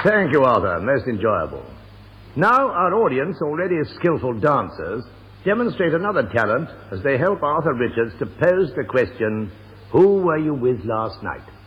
Thank you, Arthur. Most enjoyable. Now, our audience, already skillful dancers, demonstrate another talent as they help Arthur Richards to pose the question, who were you with last night?